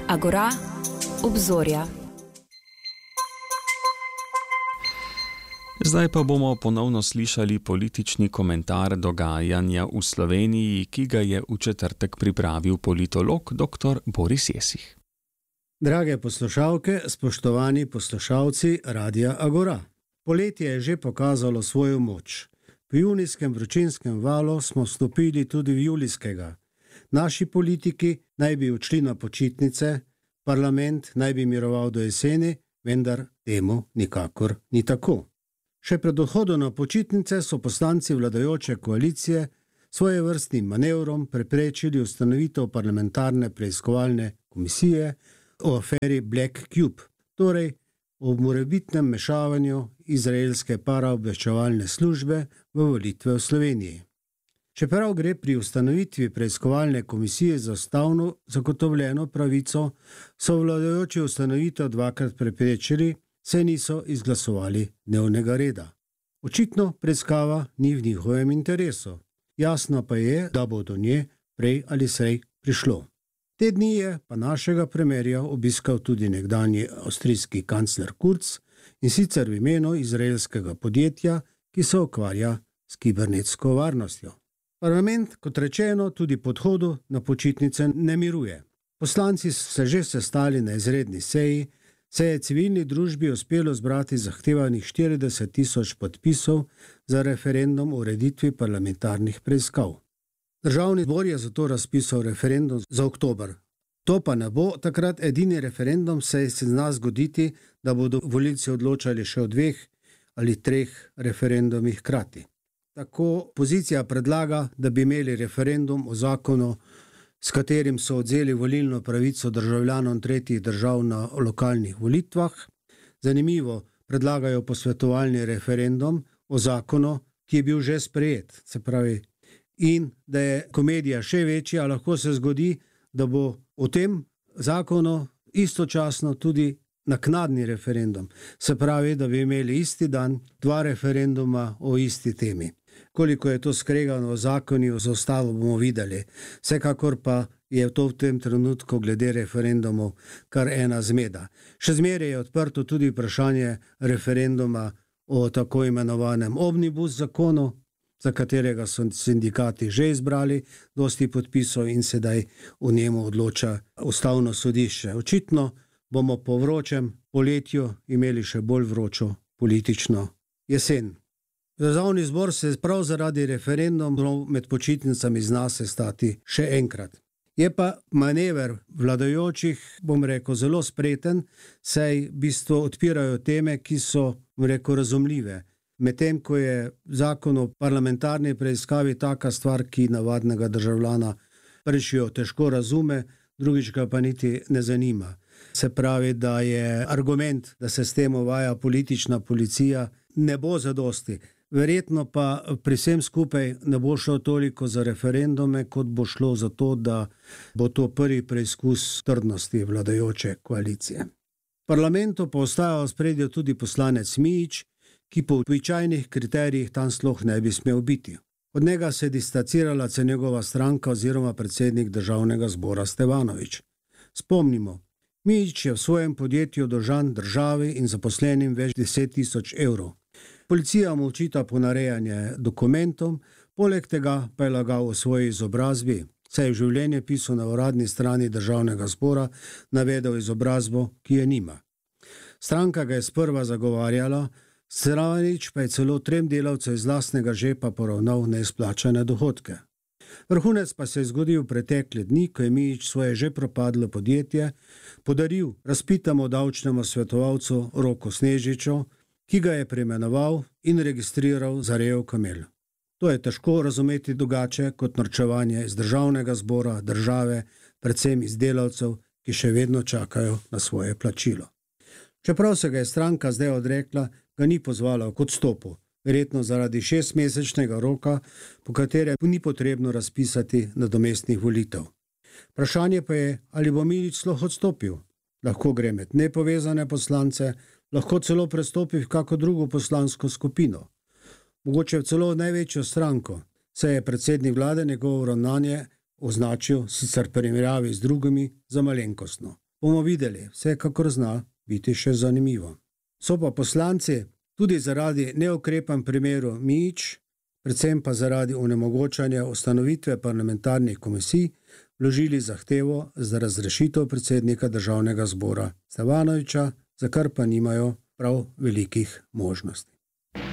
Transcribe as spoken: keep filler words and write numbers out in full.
Agora, obzorja. Zdaj pa bomo ponovno slišali politični komentar dogajanja v Sloveniji, ki ga je v četrtek pripravil politolog dr. Boris Jesih. Drage poslušalke, spoštovani poslušalci Radia Agora. Poletje je že pokazalo svojo moč. Po junijskem vročinskem valu smo vstopili tudi v julijskega. Naši politiki naj bi odšli na počitnice, parlament naj bi miroval do jeseni, vendar temu nikakor ni tako. Še pred odhodom na počitnice so poslanci vladajoče koalicije svojevrstnim manevrom preprečili ustanovitev parlamentarne preiskovalne komisije o aferi Black Cube, torej o morebitnem mešavanju izraelske paraobveščevalne službe v volitve v Sloveniji. Čeprav gre pri ustanovitvi preiskovalne komisije za ustavno zagotovljeno pravico, so vladajoči ustanovitev dvakrat preprečili, saj niso izglasovali dnevnega reda. Očitno preiskava ni v njihovem interesu. Jasno pa je, da bo do nje prej ali slej prišlo. Te dni je pa našega premierja obiskal tudi nekdanji avstrijski kancler Kurz, in sicer v imenu izraelskega podjetja, ki se ukvarja s kibernetsko varnostjo. Parlament, kot rečeno, tudi po odhodu na počitnice ne miruje. Poslanci so se že sestali na izredni seji, se je civilni družbi uspelo zbrati zahtevanih štirideset tisoč podpisov za referendum o ureditvi parlamentarnih preiskav. Državni zbor je zato razpisal referendum za oktober. To pa ne bo takrat edini referendum, saj se zna zgoditi, da bodo volivci odločali še o dveh ali treh referendumih hkrati. Tako opozicija predlaga, da bi imeli referendum o zakonu, s katerim so odzeli volilno pravico državljanom tretjih držav na lokalnih volitvah. Zanimivo, predlagajo posvetovalni referendum o zakonu, ki je bil že sprejet, se pravi, in da je komedija še večja, lahko se zgodi, da bo o tem zakonu istočasno tudi naknadni referendum. Se pravi, da bi imeli isti dan dva referenduma o isti temi. Koliko je to skregano v zakonu, za ostalo bomo videli. Vsekakor pa je to v tem trenutku glede referendumov kar ena zmeda. Še zmeraj je odprto tudi vprašanje referenduma o tako imenovanem omnibus zakonu, za katerega so sindikati že izbrali dosti podpisov in sedaj o njemu odloča ustavno sodišče. Očitno bomo po vročem poletju imeli še bolj vročo politično jesen. Državni zbor se prav zaradi referendumov med počitnicami zna sestati še enkrat. Je pa manever vladajočih, bom rekel, zelo spreten, saj v bistvu odpirajo teme, ki so, bom rekel, razumljive. Medtem ko je zakon o parlamentarni preiskavi taka stvar, ki navadnega državljana prvič jo težko razume, drugič ga pa niti ne zanima. Se pravi, da je argument, da se s tem uvaja politična policija, ne bo zadosti. Verjetno pa pri vsem skupaj ne bo šlo toliko za referendume, kot bo šlo za to, da bo to prvi preizkus trdnosti vladajoče koalicije. V parlamentu pa ostaja v ospredju tudi poslanec Mijić, ki po običajnih kriterijih tam sploh ne bi smel biti. Od njega se je distancirala celo njegova stranka oziroma predsednik državnega zbora Stevanović. Spomnimo, Mijić je v svojem podjetju dolžan državi in zaposlenim več deset tisoč evrov. Policija mu očita ponarejanje dokumentov, poleg tega pa je lagal o svoji izobrazbi, saj je v življenjepisu na uradni strani državnega zbora navedel izobrazbo, ki je nima. Stranka ga je sprva zagovarjala, Stevanović pa je celo trem delavcev iz lastnega žepa poravnal neizplačane dohodke. Vrhunec pa se je zgodil pretekle dni, ko je Mijić svoje že propadlo podjetje podaril razpitemu davčnemu svetovalcu Roku Snežiču, ki ga je preimenoval in registriral za rejev kamel. To je težko razumeti drugače kot norčevanje iz državnega zbora, države, predvsem iz delavcev, ki še vedno čakajo na svoje plačilo. Čeprav se ga je stranka zdaj odrekla, ga ni pozvala k odstopu, verjetno zaradi šestmesečnega roka, po katerem ni potrebno razpisati nadomestnih volitev. Vprašanje pa je, ali bo Mijić sploh odstopil. Lahko gre med nepovezane poslance, lahko celo prestopi v kako drugo poslansko skupino. Mogoče v celo največjo stranko, saj je predsednik vlade njegovo ravnanje označil sicer primerjavi z drugimi za malenkostno. Bomo videli, vsekakor zna biti še zanimivo. So pa poslanci tudi zaradi neukrepanj primeru Mijić, predvsem pa zaradi onemogočanja ustanovitve parlamentarnih komisij, vložili zahtevo za razrešitev predsednika državnega zbora Stevanovića, za kar pa nimajo prav velikih možnosti.